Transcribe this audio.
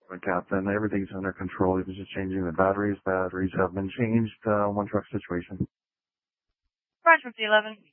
Captain, everything's under control. He was just changing the batteries. Batteries have been changed. One truck situation. Roger, 11.